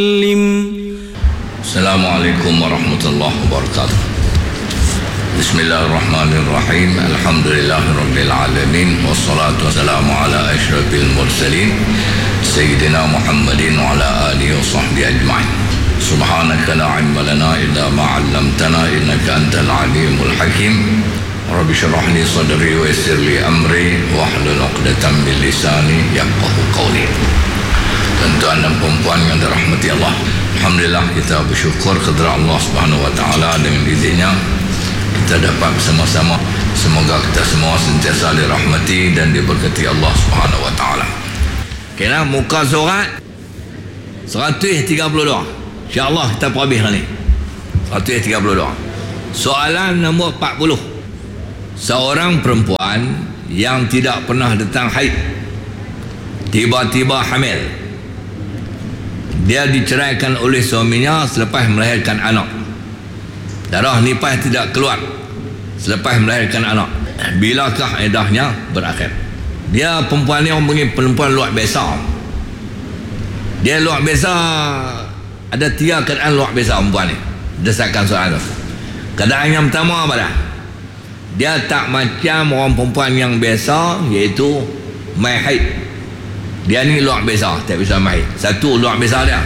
Assalamualaikum warahmatullahi wabarakatuh. Bismillahirrahmanirrahim. Alhamdulillahirabbil alamin wassalatu wassalamu ala asyrafil mursalin sayyidina Muhammadin wa ala alihi wa sahbihi ajma'in. Subhanaka la ilma lana illa ma 'allamtana innaka antal alimul hakim. Rabbi shrah li sadri wa yassir li amri wahlul 'uqdatam min lisani yafqahu qawli. Tuan-tuan dan puan-puan yang dirahmati Allah, alhamdulillah kita bersyukur kepada Allah Subhanahu wa taala dengan izinnya kita dapat bersama-sama. Semoga kita semua sentiasa dirahmati dan diberkati Allah Subhanahu wa taala. Kena muka surat 132. Insya-Allah kita habis ni. 132. Soalan nombor 40. Seorang perempuan yang tidak pernah datang haid tiba-tiba hamil. Dia diceraikan oleh suaminya selepas melahirkan anak. Darah nifas tidak keluar selepas melahirkan anak. Bilakah iddahnya berakhir? Dia perempuan ni orang panggil perempuan luar biasa. Dia luar biasa. Ada 3 keadaan luar biasa perempuan ni berdasarkan soalan tu. Keadaan yang pertama apa dah? Dia tak macam orang perempuan yang biasa, iaitu mai haid. Dia ni luar biasa, tak bisa mai. Satu luar biasa dia.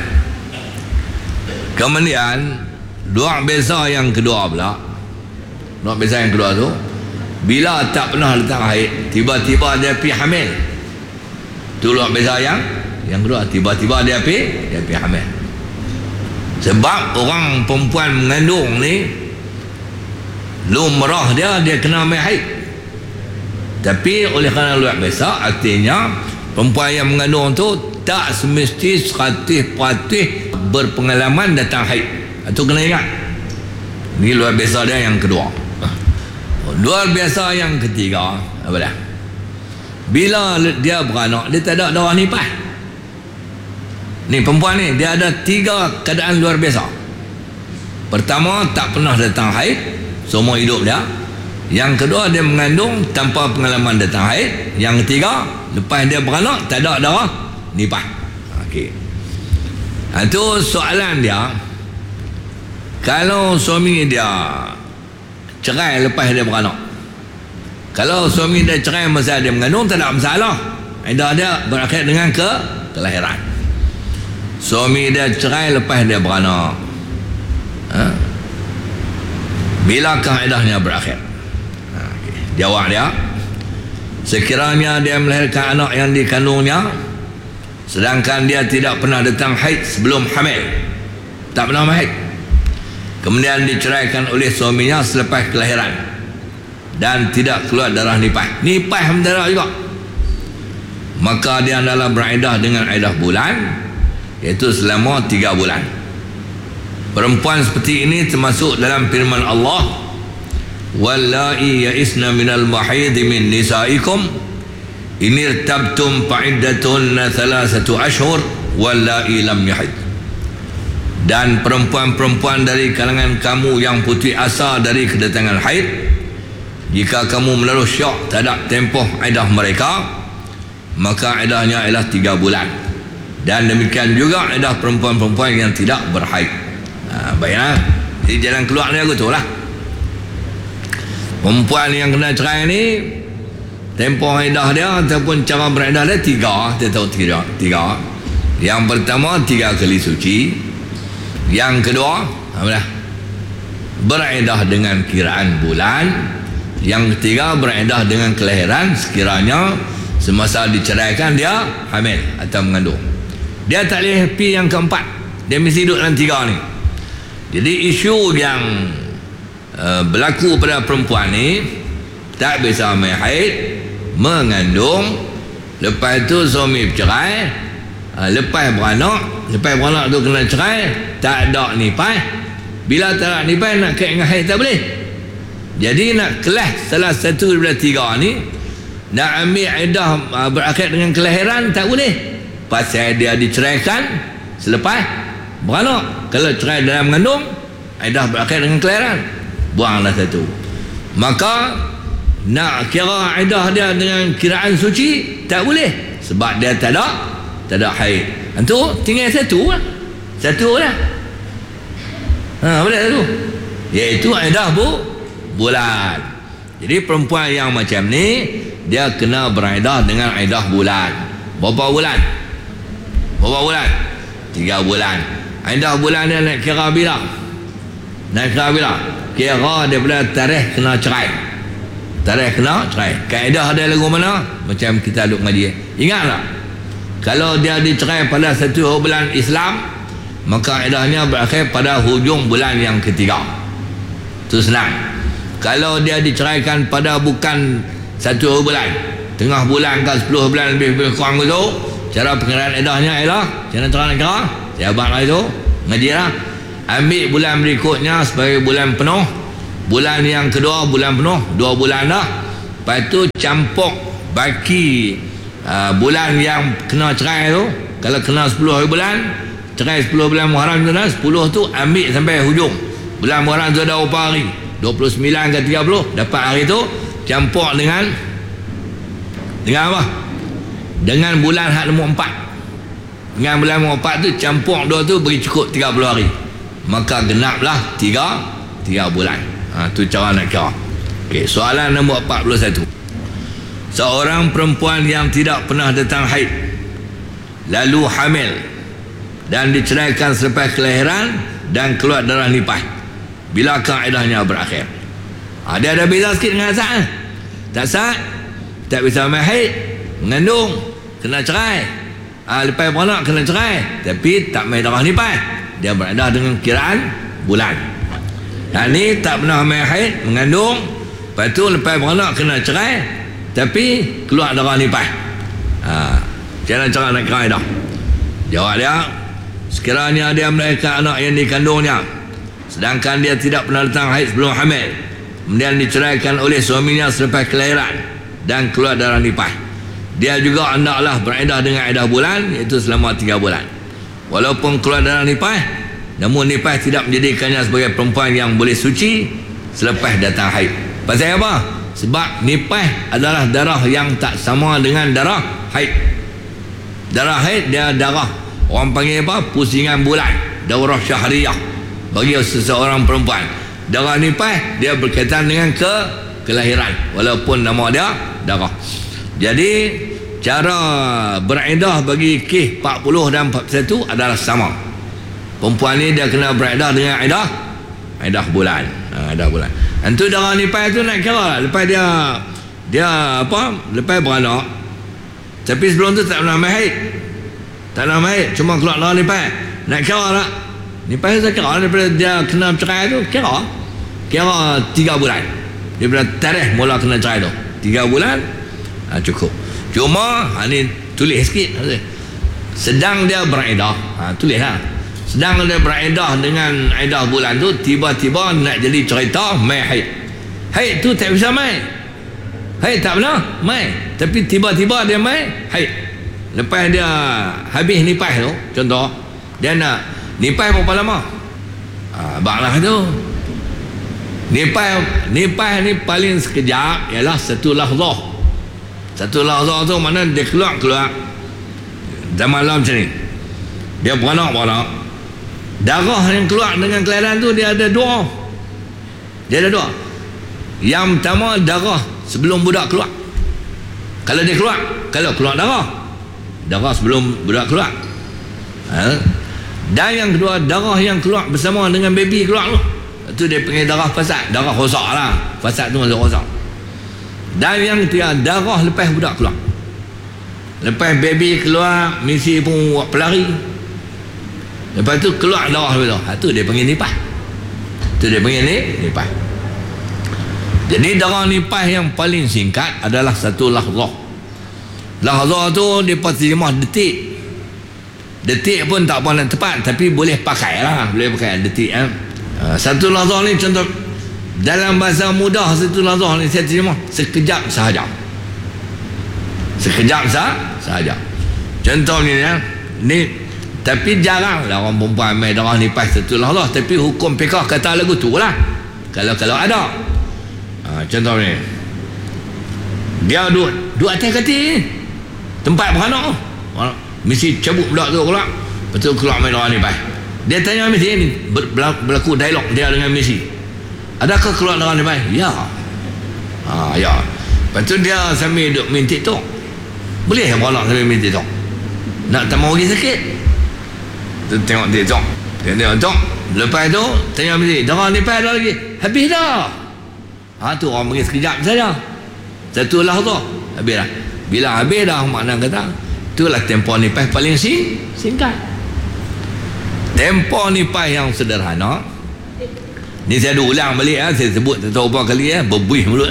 Kemudian luar biasa yang kedua pula. Luar biasa yang kedua tu, bila tak pernah datang haid, tiba-tiba dia pergi hamil. Tu luar biasa yang kedua, tiba-tiba dia pergi hamil. Sebab orang perempuan mengandung ni lumrah dia kena mai haid. Tapi oleh kerana luar biasa, artinya perempuan yang mengandung tu tak semesti 100% berpengalaman datang haid. Itu kena ingat. Ini luar biasa dia yang kedua. Luar biasa yang ketiga apa dah? Bila dia beranak, dia tak ada darah nifas. Ni perempuan ni dia ada 3 keadaan luar biasa. Pertama, tak pernah datang haid seumur hidup dia. Yang kedua, dia mengandung tanpa pengalaman datang haid. Yang ketiga, lepas dia beranak tak ada darah nifas. Okey. Itu soalan dia. Kalau suami dia cerai lepas dia beranak, kalau suami dia cerai masa dia mengandung, tak ada masalah. Iddah dia berakhir dengan kelahiran. Suami dia cerai lepas dia beranak, bilakah iddahnya berakhir? Jawab dia, sekiranya dia melahirkan anak yang dikandungnya sedangkan dia tidak pernah datang haid sebelum hamil, tak pernah haid, kemudian diceraikan oleh suaminya selepas kelahiran dan tidak keluar darah nifas mendarah juga, maka dia adalah beriddah dengan iddah bulan, iaitu selama 3 bulan. Perempuan seperti ini termasuk dalam firman Allah, wallahi ya'isna minal mahidhi min nisaikum in irtabtum fa'iddatun 3 ashhur wallahi lam yahid. Dan perempuan-perempuan dari kalangan kamu yang putus asa dari kedatangan haid, jika kamu melalui syak tak ada tempoh iddah mereka, maka iddahnya ialah 3 bulan. Dan demikian juga iddah perempuan-perempuan yang tidak berhaid. Baiklah. Jadi jalan keluar ni aku tu lah. Perempuan yang kena cerai ni, tempoh iddah dia ataupun cara beriddah dia 3. Dia tahu 3. Yang pertama 3 kali suci. Yang kedua apa dah? Beriddah dengan kiraan bulan. Yang ketiga beriddah dengan kelahiran sekiranya semasa diceraikan dia hamil atau mengandung. Dia tak boleh pergi yang keempat. Dia mesti duduk dalam 3 ni. Jadi isu yang berlaku pada perempuan ni, tak bisa mai haid, mengandung, lepas tu suami bercerai, lepas beranak tu kena cerai, tak ada nifas. Bila tak ada nifas nak kait dengan haid tak boleh. Jadi nak kelas salah satu daripada 3 ni, nak ambil iddah berakhir dengan kelahiran tak boleh, pasal dia diceraikan selepas beranak. Kalau cerai dalam mengandung, iddah berakhir dengan kelahiran, buanglah satu. Maka nak kira iddah dia dengan kiraan suci tak boleh, sebab dia tak ada haid. Itu tinggal satu lah. satu lah. Boleh satu. Iaitu iddah bulan. Jadi perempuan yang macam ni dia kena beriddah dengan iddah bulan. Berapa bulan? 3 bulan. Iddah bulan dia nak kira bila? Kira daripada tarikh kena cerai. Kaedah dia lagu mana? Macam kita duk ngaji. Ingat tak? Kalau dia dicerai pada 1 bulan Islam, maka iddahnya berakhir pada hujung bulan yang ketiga. Itu senang. Kalau dia diceraikan pada bukan 1 bulan, tengah bulan ke 10 bulan lebih kurang itu, cara pengiraan iddahnya ialah cara nak kira. Saya abang itu ngaji lah. Ambil bulan berikutnya sebagai bulan penuh. Bulan yang kedua bulan penuh, 2 bulan dah. Lepas tu campur baki bulan yang kena cerai tu. Kalau kena 10 bulan, cerai 10 bulan Muharram tu dah, 10 tu ambil sampai hujung. Bulan Muharram tu ada berapa hari? 29 ke 30. Dapat hari tu campur dengan apa? Dengan bulan hak nombor 4. Dengan bulan nombor 4 tu campur 2 tu beri cukup 30 hari. Maka genaplah 3 bulan. Tu cara nak kira. Okey, soalan nombor 41. Seorang perempuan yang tidak pernah datang haid lalu hamil dan diceraikan selepas kelahiran dan keluar darah nipah, bilakah iddahnya berakhir? Dia ada beza sikit dengan Asad. Tak sah, tak bisa main haid, mengandung, kena cerai. Lepas beranak kena cerai, tapi tak main darah nipah, dia beriddah dengan kiraan bulan. Ni tak pernah main haid, mengandung, lepas tu lepas beranak kena cerai, tapi keluar darah nipah. Cara nak kira dah. Jawab dia, sekiranya dia melahirkan anak yang dikandungnya, sedangkan dia tidak pernah datang haid sebelum hamil, kemudian diceraikan oleh suaminya selepas kelahiran dan keluar darah nipah, dia juga hendaklah beriddah dengan iddah bulan, iaitu selama 3 bulan. Walaupun keluar darah nipah, namun nipah tidak menjadikannya sebagai perempuan yang boleh suci selepas datang haid. Pasal apa? Sebab nipah adalah darah yang tak sama dengan darah haid. Darah haid dia darah, orang panggil apa? Pusingan bulan, daurah syahriyah bagi seseorang perempuan. Darah nipah dia berkaitan dengan kelahiran, walaupun nama dia darah. Jadi cara beriddah bagi kes 40 dan 41 adalah sama. Perempuan ni dia kena beriddah dengan iddah bulan. Iddah bulan. Itu darah nipah tu nak kira lepas dia apa? Lepas beranak. Tapi sebelum tu tak pernah main haid. Cuma keluar darah nipah. Nak kira tak? Nipah tu kira daripada dia kena cerai tu, kira 3 bulan. Daripada tarikh mula kena cerai tu 3 bulan cukup. Cuma ni tulis sikit, sedang dia beriddah, tulis lah. Sedang dia beriddah dengan iddah bulan tu, tiba-tiba nak jadi cerita mai haid. Haid tu tak bisa mai. Haid tak pernah mai, tapi tiba-tiba dia mai haid. Lepas dia habis nipah tu, contoh dia nak nipah berapa lama? Baklah tu. Nipah ni paling sekejap ialah 1 lahzah. 1 lahzah tu mana dia keluar zaman malam macam ni. Dia beranak. Darah yang keluar dengan kelahiran tu dia ada 2. Yang pertama darah sebelum budak keluar. Kalau dia keluar, darah sebelum budak keluar. Dan yang kedua darah yang keluar bersama dengan baby keluar tu. Itu dia panggil darah fasad, darah rosak lah. Fasad tu maksud rosak. Dan yang ketiga darah lepas budak keluar. Lepas baby keluar, misi pun buat pelari. Lepas tu keluar darah tu. Itu dia panggil nipah. Nipah. Jadi darah nipah yang paling singkat adalah 1 lahzah. Lahzah tu dia terjemah detik. Detik pun tak apa nak tepat, tapi boleh pakai lah. Boleh pakai detik. 1 lahzah ni contoh dalam bahasa mudah, 1 lahzah ni saya terjemah sekejap sahaja. Contohnya ni. Tapi jarang lah orang perempuan main darah nipah 1 lahzah. Tapi hukum fiqh kata lagu tu lah, kalau ada. Contoh ni, dia duduk atas katil tempat beranak, mesti cabut budak tu keluar, betul keluar main darah nipah. Dia tanya Messi ni, berlaku dialog dia dengan Messi. Adakah keluar darah nipah? Ya. Ya. Lepas tu dia sambil duduk main TikTok. Boleh yang beranak sambil main TikTok? Nak tambah orang sakit? Tu tengok TikTok. Tengok. Lepas tu tanya Messi, darah nipah dah lagi? Habis dah. Tu orang pergi sekejap saja. Satu lah tu. Habis dah. Bila habis dah, makna kata, itulah tempoh nipah paling singkat. Tempoh nipah yang sederhana. Ni saya ada ulang balik, saya sebut tak tahu berapa kali, berbuih mulut.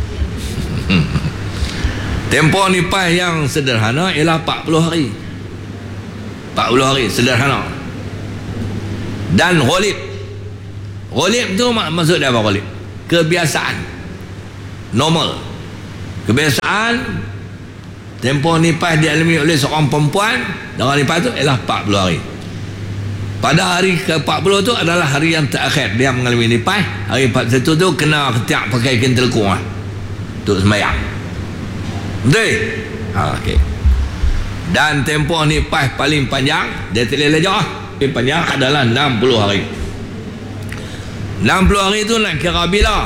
Tempoh nipah yang sederhana ialah 40 hari. 40 hari sederhana. Dan ghalib tu maksud dia apa ghalib? Kebiasaan normal. Kebiasaan tempoh nipah dialami oleh seorang perempuan darah nipah tu ialah 40 hari. Pada hari ke-40 tu adalah hari yang terakhir dia mengalami nipah. Hari 41 tu kena ketiak pakai kain telekung untuk sembahyang. Betul? Okey. Dan tempoh nipah paling panjang, dia tak boleh lejak paling panjang adalah 60 hari. 60 hari tu nak kira bila